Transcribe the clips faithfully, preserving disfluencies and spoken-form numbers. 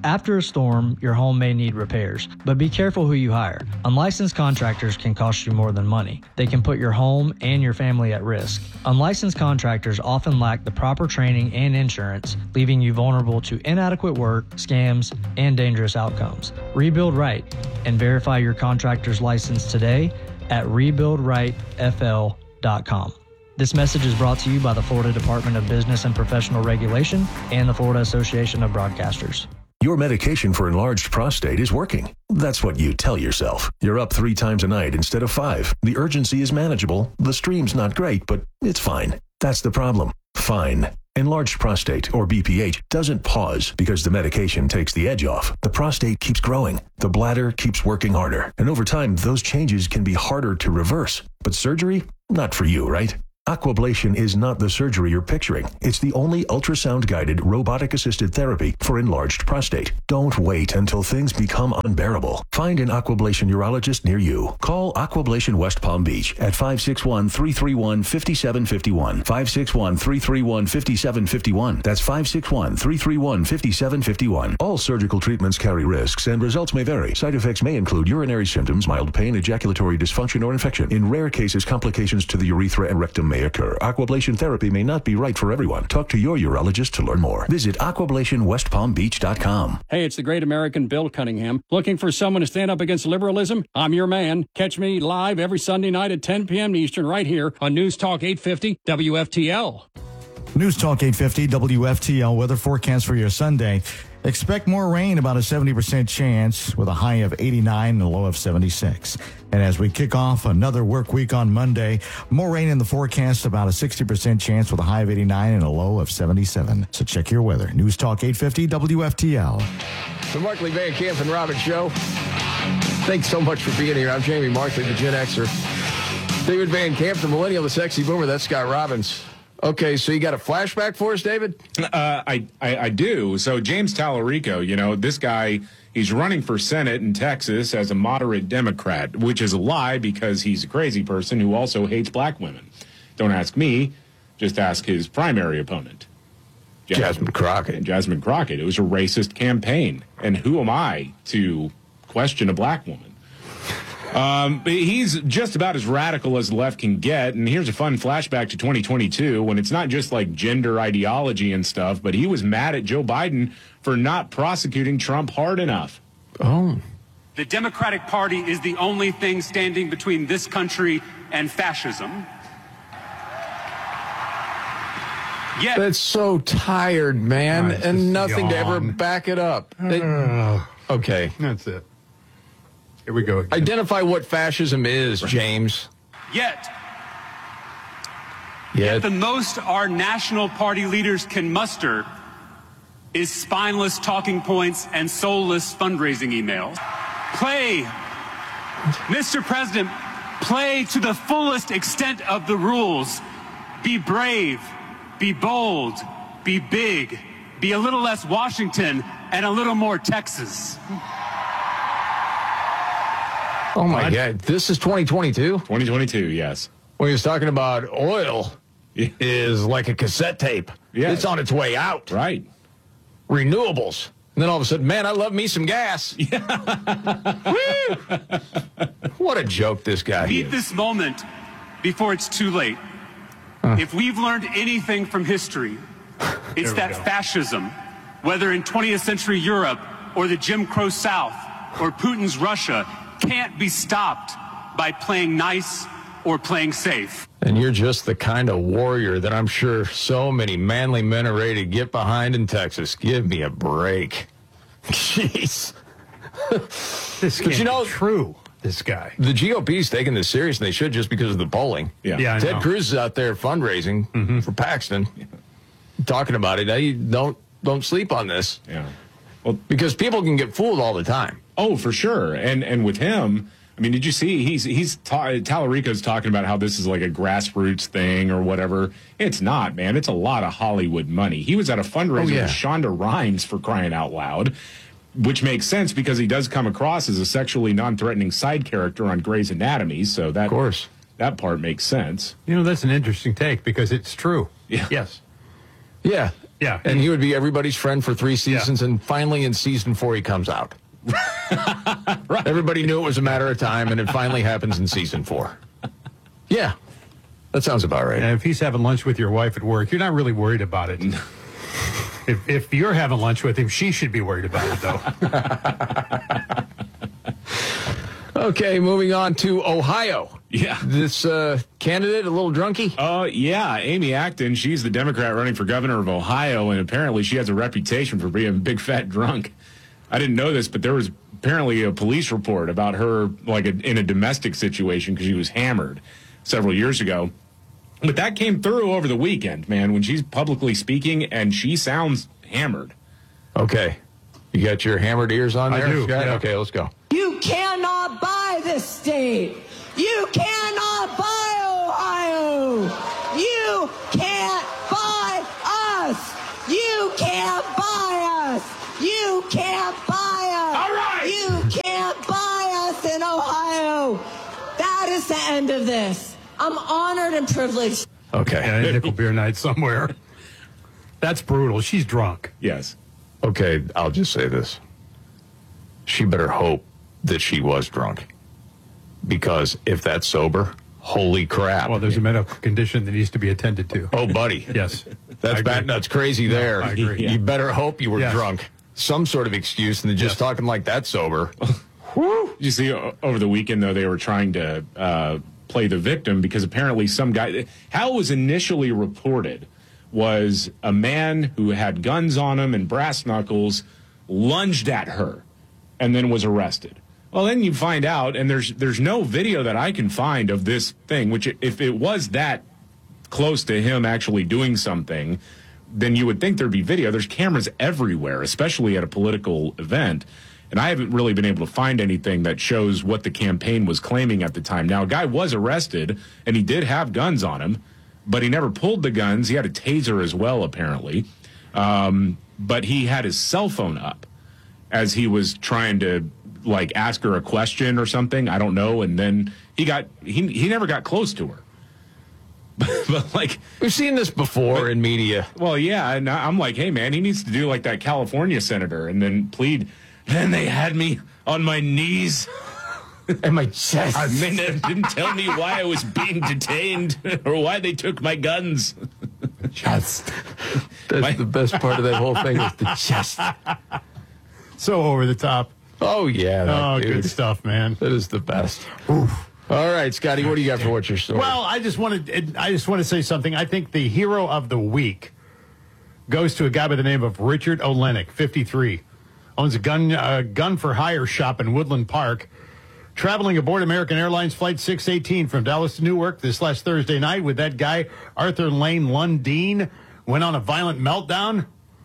After a storm, your home may need repairs, but be careful who you hire. Unlicensed contractors can cost you more than money. They can put your home and your family at risk. Unlicensed contractors often lack the proper training and insurance, leaving you vulnerable to inadequate work, scams, and dangerous outcomes. Rebuild right and verify your contractor's license today at rebuild right f l dot com. This message is brought to you by the Florida Department of Business and Professional Regulation and the Florida Association of Broadcasters. Your medication for enlarged prostate is working. That's what you tell yourself. You're up three times a night instead of five. The urgency is manageable. The stream's not great, but it's fine. That's the problem. Fine. Enlarged prostate, or B P H, doesn't pause because the medication takes the edge off. The prostate keeps growing. The bladder keeps working harder. And over time, those changes can be harder to reverse. But surgery? Not for you, right? Aquablation is not the surgery you're picturing. It's the only ultrasound-guided, robotic-assisted therapy for enlarged prostate. Don't wait until things become unbearable. Find an Aquablation urologist near you. Call Aquablation West Palm Beach at five six one, three three one, five seven five one. five six one, three three one, five seven five one. That's five six one, three three one, five seven five one. All surgical treatments carry risks, and results may vary. Side effects may include urinary symptoms, mild pain, ejaculatory dysfunction, or infection. In rare cases, complications to the urethra and rectum may occur. Aquablation therapy may not be right for everyone. Talk to your urologist to learn more. Visit aquablation west palm beach dot com. Hey, it's the great American Bill Cunningham. Looking for someone to stand up against liberalism? I'm your man. Catch me live every Sunday night at ten p.m. Eastern right here on News Talk eight fifty W F T L. News Talk eight fifty W F T L weather forecast for your Sunday. Expect more rain, about a seventy percent chance, with a high of eighty-nine and a low of seventy-six. And as we kick off another work week on Monday, more rain in the forecast, about a sixty percent chance with a high of eighty-nine and a low of seventy-seven. So check your weather. News Talk eight fifty W F T L. The Markley Van Camp and Robbins Show. Thanks so much for being here. I'm Jamie Markley, the Gen Xer. David Van Camp, the Millennial, the Sexy Boomer. That's Scott Robbins. Okay, so you got a flashback for us, David? Uh, I, I I do. So James Tallarico, you know, this guy, he's running for Senate in Texas as a moderate Democrat, which is a lie because he's a crazy person who also hates black women. Don't ask me, just ask his primary opponent. Jasmine, Jasmine Crockett. Jasmine Crockett. It was a racist campaign. And who am I to question a black woman? Um, but he's just about as radical as the left can get. And here's a fun flashback to twenty twenty-two when it's not just like gender ideology and stuff, but he was mad at Joe Biden for not prosecuting Trump hard enough. Oh. The Democratic Party is the only thing standing between this country and fascism. Yet, That's so tired, man, Right, and nothing yawn. to ever back it up. They, Uh, okay. That's it. Here we go again. Identify what fascism is, James. yet, Yeah. the most our national party leaders can muster is spineless talking points and soulless fundraising emails. Play, Mister President, play to the fullest extent of the rules. Be brave, be bold, be big, be a little less Washington and a little more Texas. Oh, my God. This is twenty twenty-two? twenty twenty-two, yes. When he was talking about oil Yeah. is like a cassette tape. Yes. It's on its way out. Right. Renewables. And then all of a sudden, man, I love me some gas. Woo! What a joke, this guy. Beat this moment before it's too late. If we've learned anything from history, it's that fascism, whether in twentieth century Europe or the Jim Crow South or Putin's Russia, can't be stopped by playing nice or playing safe. And you're just the kind of warrior that I'm sure so many manly men are ready to get behind in Texas. Give me a break. Jeez. This can't But you know, be true, this guy. The G O P's taking this serious, and they should just because of the polling. Yeah. Yeah, I Ted know. Cruz is out there fundraising Mm-hmm. for Paxton, talking about it. I don't don't sleep on this. Yeah. Well, Because people can get fooled all the time. oh, for sure. And and with him, I mean, did you see he's he's ta- Tallarico's talking about how this is like a grassroots thing or whatever. It's not, man. It's a lot of Hollywood money. He was at a fundraiser Oh, yeah. with Shonda Rhimes, for crying out loud, which makes sense because he does come across as a sexually non-threatening side character on Grey's Anatomy. So that Of course. that part makes sense. You know, that's an interesting take because it's true. Yeah. Yes. Yeah. Yeah. And he would be everybody's friend for three seasons, yeah. and finally in season four he comes out. Right. Everybody knew it was a matter of time, and it finally happens in season four. Yeah. That sounds about right. And if he's having lunch with your wife at work, you're not really worried about it. if, if you're having lunch with him, she should be worried about it, though. Okay, moving on to Ohio. Yeah. This uh, candidate, a little drunky? Uh, yeah, Amy Acton. She's the Democrat running for governor of Ohio, and apparently she has a reputation for being a big fat drunk. I didn't know this, but there was apparently a police report about her like a, in a domestic situation because she was hammered several years ago. But that came through over the weekend, man, when she's publicly speaking, and she sounds hammered. Okay. You got your hammered ears on there? I do, yeah. Okay, let's go. You cannot buy this state. You cannot buy Ohio. You can't buy us. You can't buy us. You can't buy us. All right. You can't buy us in Ohio. That is the end of this. I'm honored and privileged. Okay. Yeah, a nickel beer night somewhere. That's brutal. She's drunk. Yes. Okay, I'll just say this. She better hope that she was drunk. Because if that's sober, holy crap. Well, there's a medical condition that needs to be attended to. Oh, buddy. Yes. That's bad. That's crazy No, there. I agree. You better hope you were Yes. drunk. Some sort of excuse, and just Yes. talking like that sober. You see, o- over the weekend, though, they were trying to uh, play the victim because apparently some guy, how it was initially reported was a man who had guns on him and brass knuckles lunged at her and then was arrested. Well, then you find out, and there's there's no video that I can find of this thing, which if it was that close to him actually doing something, then you would think there'd be video. There's cameras everywhere, especially at a political event. And I haven't really been able to find anything that shows what the campaign was claiming at the time. Now, a guy was arrested, and he did have guns on him, but he never pulled the guns. He had a taser as well, apparently. Um, but he had his cell phone up as he was trying to, like, ask her a question or something. I don't know. And then he got he he never got close to her. But, like, we've seen this before but, in media. Well, yeah, and I'm like, hey, man, he needs to do like that California senator and then plead. Then they had me on my knees. And my chest. I mean, they didn't tell me why I was being detained or why they took my guns. Chest. That's my, the best part of that whole thing is the chest. So over the top. Oh, yeah. That, oh, dude. good stuff, man. That is the best. Oof. All right, Scotty, what do you got for what's your story? Well, I just wanted I just want to say something. I think the hero of the week goes to a guy by the name of Richard Olenek, fifty-three. Owns a gun uh, gun for hire shop in Woodland Park. Traveling aboard American Airlines Flight six eighteen from Dallas to Newark this last Thursday night with that guy, Arthur Lane Lundeen, went on a violent meltdown.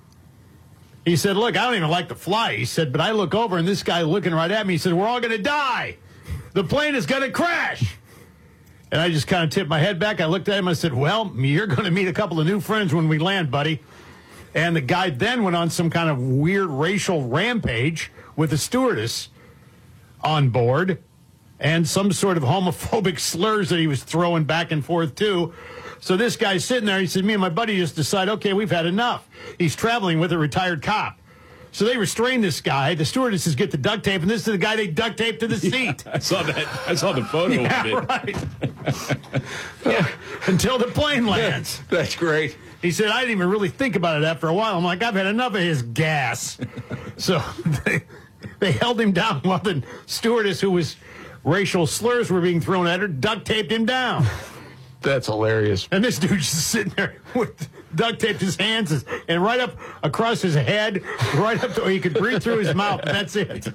He said, look, I don't even like to fly. He said, but I look over and this guy looking right at me, he said, we're all going to die. The plane is going to crash. And I just kind of tipped my head back. I looked at him. I said, well, you're going to meet a couple of new friends when we land, buddy. And the guy then went on some kind of weird racial rampage with the stewardess on board and some sort of homophobic slurs that he was throwing back and forth, too. So this guy's sitting there. He said, me and my buddy just decide, okay, we've had enough. He's traveling with a retired cop. So they restrain this guy. The stewardesses get the duct tape, and this is the guy they duct taped to the seat. I saw that. I saw the photo yeah, of it. Right. yeah, until the plane lands. Yeah, that's great. He said, I didn't even really think about it after a while. I'm like, I've had enough of his gas. So they, they held him down while the stewardess, who was racial slurs were being thrown at her, duct taped him down. That's hilarious. And this dude's just sitting there with duct taped his hands and right up across his head, right up to where he could breathe through his mouth. That's it.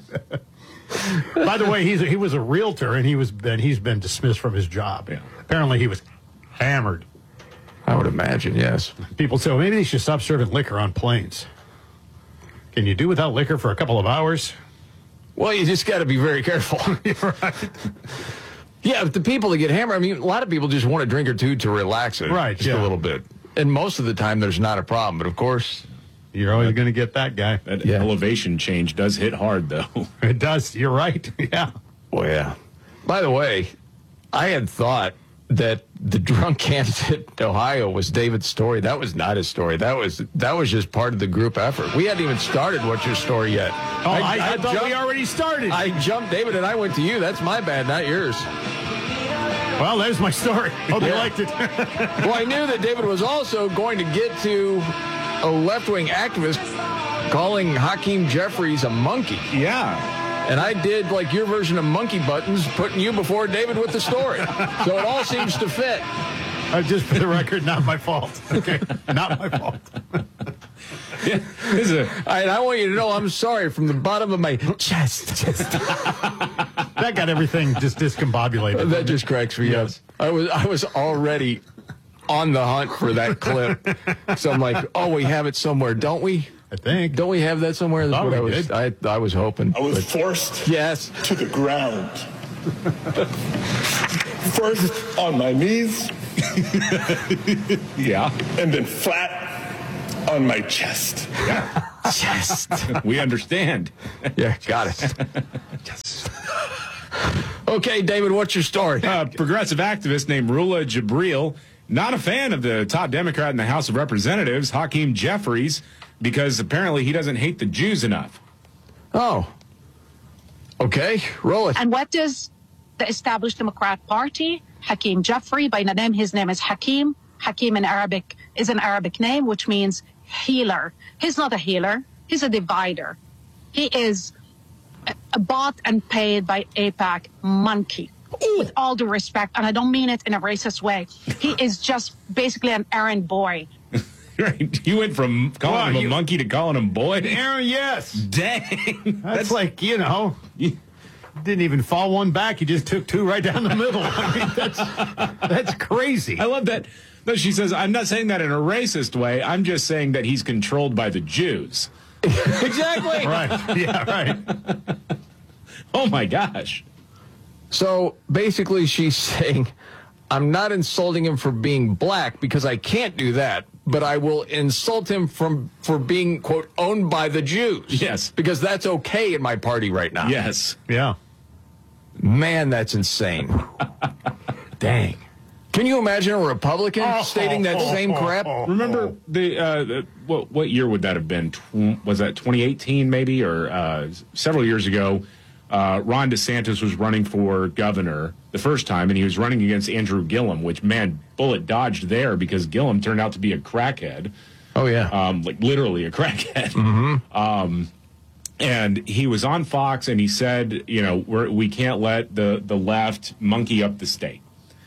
By the way, he's a, he was a realtor, and he was and he's been dismissed from his job. Yeah. Apparently, he was hammered. I would imagine, yes. People say, well, maybe they should stop serving liquor on planes. Can you do without liquor for a couple of hours? Well, you just got to be very careful. Right. Yeah, but the people that get hammered, I mean, a lot of people just want a drink or two to relax it. Right, just yeah. a little bit. And most of the time, there's not a problem. But, of course, you're always going to get that guy. That yeah. elevation change does hit hard, though. It does. You're right. Yeah. Well, yeah. By the way, I had thought that the drunk candidate in Ohio was David's story. That was not his story. That was that was just part of the group effort. We hadn't even started What's Your Story yet. Oh, I, I, I thought jumped, we already started. I jumped, David, and I went to you. That's my bad, not yours. Well, there's my story. Hope yeah. you liked it. Well, I knew that David was also going to get to a left-wing activist calling Hakeem Jeffries a monkey. Yeah. And I did like your version of monkey buttons, putting you before David with the story. So it all seems to fit. Uh, just for the record, not my fault. Okay, not my fault. Yeah, this is a, I, I want you to know I'm sorry from the bottom of my chest. chest. That got everything just discombobulated. That just cracks me yes. up. I was I was already on the hunt for that clip. So I'm like, oh, we have it somewhere, don't we? I think. Don't we have that somewhere? That's oh, what I was. did. I I was hoping. I was but, forced. Yes. To the ground. First on my knees. Yeah. And then flat on my chest. Yeah. Chest. We understand. Yeah, got it. Yes. Okay, David, what's your story? A progressive activist named Rula Jibril, not a fan of the top Democrat in the House of Representatives, Hakeem Jeffries, because apparently he doesn't hate the Jews enough. Oh. Okay, roll it. And what does the established Democrat Party, Hakeem Jeffrey, by the name, his name is Hakeem. Hakeem in Arabic is an Arabic name, which means healer. He's not a healer. He's a divider. He is a bought and paid by AIPAC monkey. With all due respect, and I don't mean it in a racist way. He is just basically an errand boy. Right. You went from calling wow, him a you, monkey to calling him boy. Aaron, yes. Dang. That's, That's like, you know, you didn't even fall one back. You just took two right down the middle. I mean, that's that's crazy. I love that. No, she says, I'm not saying that in a racist way. I'm just saying that he's controlled by the Jews. Exactly. Right. Yeah, right. Oh, my gosh. So basically she's saying, I'm not insulting him for being black because I can't do that, but I will insult him from for being, quote, owned by the Jews. Yes. Because that's okay in my party right now. Yes. Yeah. Man, that's insane. Dang. Can you imagine a Republican oh, stating that oh, same oh, crap? Oh, Remember the, uh, the what, what year would that have been? Tw- was that twenty eighteen maybe, or uh, several years ago? Uh, Ron DeSantis was running for governor the first time, and he was running against Andrew Gillum, which, man, bullet dodged there because Gillum turned out to be a crackhead. Oh, yeah. Um, like literally a crackhead. Mm-hmm. Um, and he was on Fox, and he said, you know, we're, we can't let the, the left monkey up the state.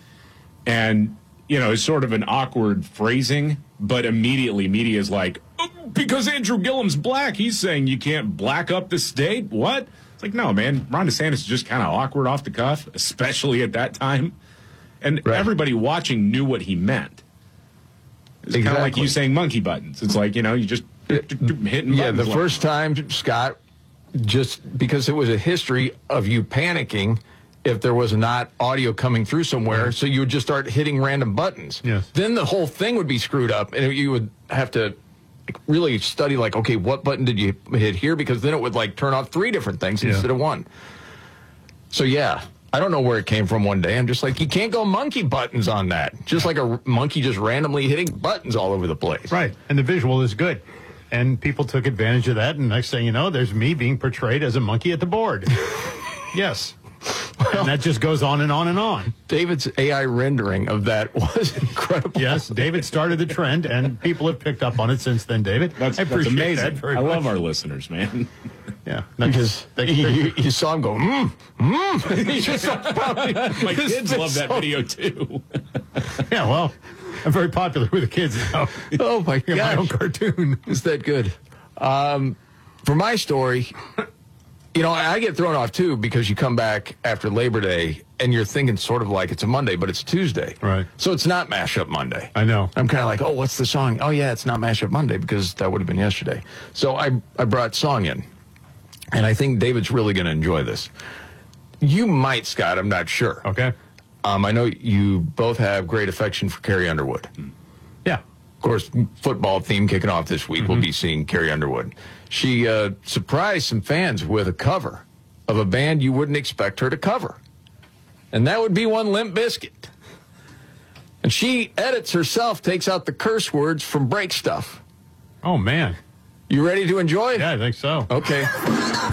And, you know, it's sort of an awkward phrasing, but immediately media is like, oh, because Andrew Gillum's black, he's saying you can't black up the state? What? It's like, no, man, Ron DeSantis is just kind of awkward off the cuff, especially at that time. And right. everybody watching knew what he meant. It's exactly. kind of like you saying monkey buttons. It's like, you know, you just it, hitting yeah, buttons. Yeah, the first time, Scott, just because it was a history of you panicking if there was not audio coming through somewhere, so you would just start hitting random buttons. Yes. Then the whole thing would be screwed up, and you would have to really study, like, okay, what button did you hit here? Because then it would, like, turn off three different things yeah. instead of one. So, yeah, I don't know where it came from one day. I'm just like, you can't go monkey buttons on that. Just like a monkey just randomly hitting buttons all over the place. Right, and the visual is good. And people took advantage of that, and next thing you know, there's me being portrayed as a monkey at the board. Yes. Well, and that just goes on and on and on. David's A I rendering of that was incredible. Yes, David started the trend, and people have picked up on it since then, David. That's, I that's amazing. That I much. love our listeners, man. Yeah. Because you, you, you saw him go, mmm, mmm. My kids love that so... video, too. Yeah, well, I'm very popular with the kids now. Oh, my God. My own cartoon. Is that good? Um, for my story... You know, I get thrown off, too, because you come back after Labor Day, and you're thinking sort of like it's a Monday, but it's Tuesday. Right. So it's not Mashup Monday. I know. I'm kind of like, oh, what's the song? Oh, yeah, it's not Mashup Monday, because that would have been yesterday. So I, I brought song in, and I think David's really going to enjoy this. You might, Scott, I'm not sure. Okay. Um, I know you both have great affection for Carrie Underwood. Yeah. Of course, football theme kicking off this week. Mm-hmm. We'll be seeing Carrie Underwood. She uh, surprised some fans with a cover of a band you wouldn't expect her to cover. And that would be one Limp Bizkit. And she edits herself, takes out the curse words from Break Stuff. Oh, man. You ready to enjoy? Yeah, I think so. Okay.